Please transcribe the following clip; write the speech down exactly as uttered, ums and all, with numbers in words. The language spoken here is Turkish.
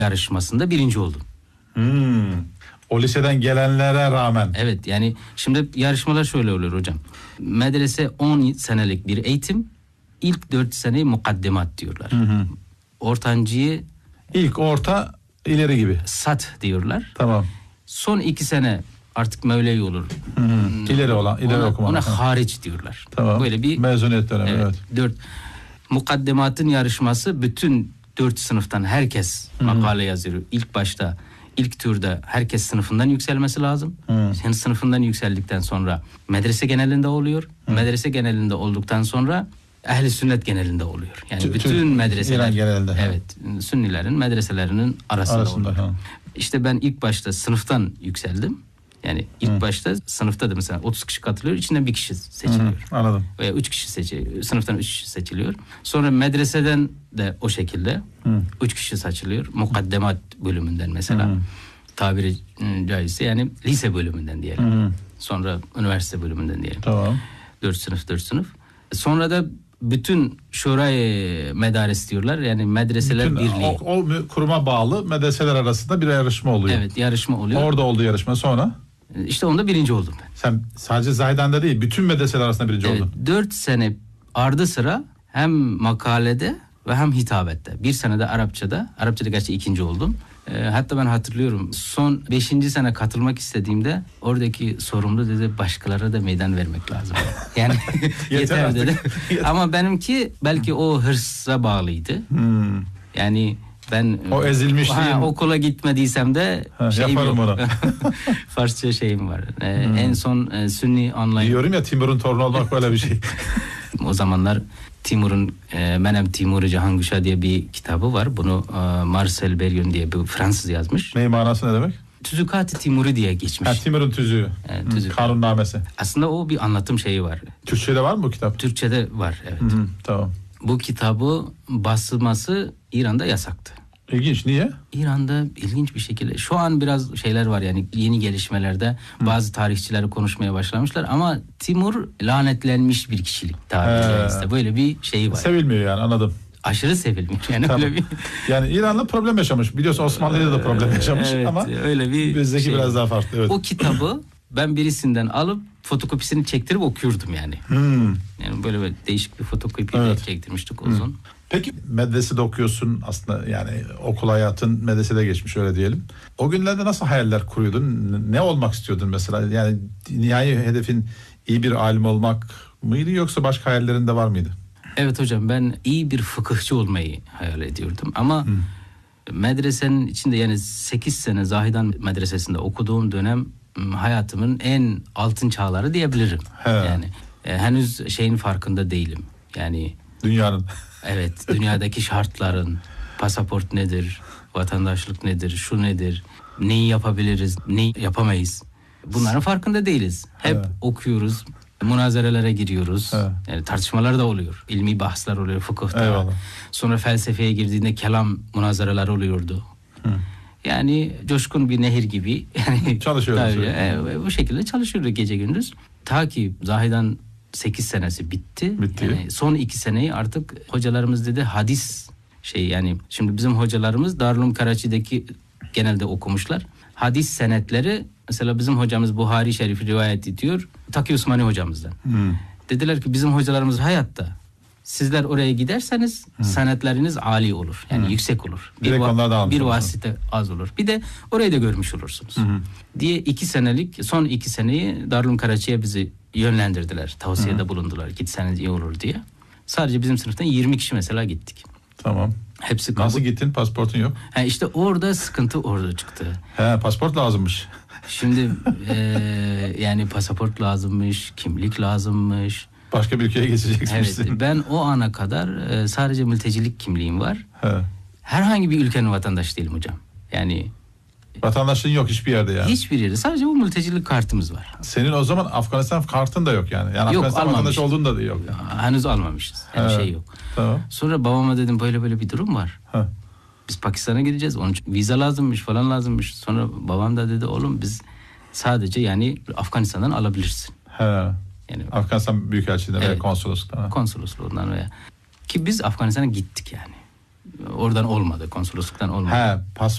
yarışmasında birinci oldum. Hmm. O liseden gelenlere rağmen. Evet, yani şimdi yarışmalar şöyle oluyor hocam. Medrese on senelik bir eğitim. İlk dört seneyi mukaddemat diyorlar. Hı hı. Ortancıyı ilk orta ileri gibi. Sat diyorlar. Tamam. Son iki sene artık mevlevi olur. Hı hı. İleri olan, ileri ona, okuma. Ona ha. hariç diyorlar. Tamam. Böyle bir mezuniyet dönemi. Evet. evet. Dört. Mukaddematın yarışması bütün dört sınıftan herkes Hı-hı. makale yazıyor. İlk başta, ilk turda herkes sınıfından yükselmesi lazım. Hı. Sen sınıfından yükseldikten sonra medrese genelinde oluyor. Hı. Medrese genelinde olduktan sonra Ehl-i Sünnet genelinde oluyor. Yani T- bütün T- medreseler, genelinde, evet, ha. Sünnilerin medreselerinin arasında, arasında oluyor. Ha. İşte ben ilk başta sınıftan yükseldim. Yani ilk Hı. başta sınıfta da mesela otuz kişi katılıyor, içinden bir kişi seçiliyor. Hı, anladım. Veya üç kişi seçiliyor, sınıftan üç kişi seçiliyor. Sonra medreseden de o şekilde Hı. üç kişi seçiliyor. Mukaddemat bölümünden mesela. Hı. Tabiri caizse yani lise bölümünden diyelim. Hı. Sonra üniversite bölümünden diyelim. Tamam. Dört sınıf, dört sınıf. Sonra da bütün şurayı medares diyorlar. Yani medreseler bütün birliği. O, o kuruma bağlı medreseler arasında bir yarışma oluyor. Evet, yarışma oluyor. Orada oldu yarışma, sonra? İşte onda birinci oldum ben. Sen sadece Zaydan'da değil, bütün medreseler arasında birinci evet, oldun. Dört sene ardı sıra hem makalede ve hem hitabette. Bir sene de Arapçada. Arapçada gerçi ikinci oldum. E, hatta ben hatırlıyorum, son beşinci sene katılmak istediğimde oradaki sorumlu dedi, başkalarına da meydan vermek lazım. Yani yeter, yeter dedi. Ama benimki belki o hırsa bağlıydı. Hmm. Yani ben o ezilmişliğin ha, okula gitmediysem de ha, şeyim yaparım yok. Onu. Farsça şeyim var. Ee, hmm. En son e, Sünni online. Diyorum ya, Timur'un torunu olmak böyle bir şey. O zamanlar Timur'un e, Menem Timur-u Cahanguşa diye bir kitabı var. Bunu e, Marcel Bergyon diye bir Fransız yazmış. Ne manası ne demek? Tüzükat-ı Timuri diye geçmiş. Ha, Timur'un tüzüğü. E, tüzük. Kanunnamesi. Aslında o bir anlatım şeyi var. Türkçe'de var mı bu kitap? Türkçe'de var, evet. Hı-hı, tamam. Bu kitabı basılması İran'da yasaktı. İlginç, niye? İran'da ilginç bir şekilde şu an biraz şeyler var, yani yeni gelişmelerde Hı. bazı tarihçileri konuşmaya başlamışlar ama Timur lanetlenmiş bir kişilik tabiri, böyle bir şey var. Sevilmiyor yani, anladım. Aşırı sevilmiş yani. Tamam. Öyle bir... Yani İran'la problem yaşamış. Biliyorsun Osmanlı'yla da problem yaşamış evet, ama öyle bir bizdeki şey biraz daha farklı. Evet. O kitabı ben birisinden alıp fotokopisini çektirip okuyordum yani. Hmm. Yani böyle, böyle değişik bir fotokopi evet. çektirmiştik uzun. Hmm. Peki medresede okuyorsun aslında, yani okul hayatın medresede geçmiş, öyle diyelim. O günlerde nasıl hayaller kuruyordun? Ne olmak istiyordun mesela? Yani nihai hedefin iyi bir alim olmak mıydı, yoksa başka hayallerin de var mıydı? Evet hocam, ben iyi bir fıkıhçı olmayı hayal ediyordum ama hmm. medresenin içinde, yani sekiz sene Zahidan medresesinde okuduğum dönem hayatımın en altın çağları diyebilirim. He. Yani e, henüz şeyin farkında değilim. Yani dünyanın. Evet, dünyadaki şartların, pasaport nedir, vatandaşlık nedir, şu nedir, neyi yapabiliriz, neyi yapamayız. Bunların farkında değiliz. Hep evet. okuyoruz, münazerelere giriyoruz. Evet. Yani tartışmalar da oluyor, ilmi bahsler oluyor fıkıhta. Eyvallah. Sonra felsefeye girdiğinde kelam münazereler oluyordu. Hı. Yani coşkun bir nehir gibi. Yani çalışıyoruz. Tabii, e, bu şekilde çalışıyoruz gece gündüz. Ta ki Zahidan sekiz senesi bitti. bitti. Yani son iki seneyi artık hocalarımız dedi hadis şey, yani şimdi bizim hocalarımız Darülüm Karaçi'deki genelde okumuşlar. Hadis senetleri mesela bizim hocamız Buhari Şerif'i rivayet ediyor. Taki Osmani hocamızdan. Hmm. Dediler ki bizim hocalarımız hayatta. Sizler oraya giderseniz hmm. senetleriniz âli olur. Yani hmm. yüksek olur. Bir, va- bir vasite az olur. Bir de orayı da görmüş olursunuz. Hmm. Diye iki senelik son iki seneyi Darülüm Karaçi'ye bizi yönlendirdiler. Tavsiyede hmm. bulundular. Gitseniz iyi olur diye. Sadece bizim sınıftan yirmi kişi mesela gittik. Tamam. Hepsi kabul. Nasıl gittin? Pasportun yok. Ha, işte orada sıkıntı orada çıktı. He, pasport lazımmış. Şimdi e, yani pasaport lazımmış, kimlik lazımmış. Başka bir ülkeye geçeceksin. Evet, ben o ana kadar e, sadece mültecilik kimliğim var. He. Herhangi bir ülkenin vatandaşı değilim hocam. Yani vatandaşlığın yok hiçbir yerde yani. Hiçbir yerde. Sadece bu mültecilik kartımız var. Senin o zaman Afganistan kartın da yok yani. Yani yok, Afganistan vatandaşı olduğun da yok. Yani. Henüz almamışız. Her He. şey yok. Tamam. Sonra babama dedim böyle böyle bir durum var. He. Biz Pakistan'a gideceğiz. Onun için vize lazımmış falan lazımmış. Sonra babam da dedi oğlum biz sadece yani Afganistan'dan alabilirsin. He. Yani Afganistan Büyükelçiliğinden evet, veya konsolosluğundan. Konsolosluğundan veya ki biz Afganistan'a gittik yani. Oradan olmadı, konsolosluktan olmadı. He, pas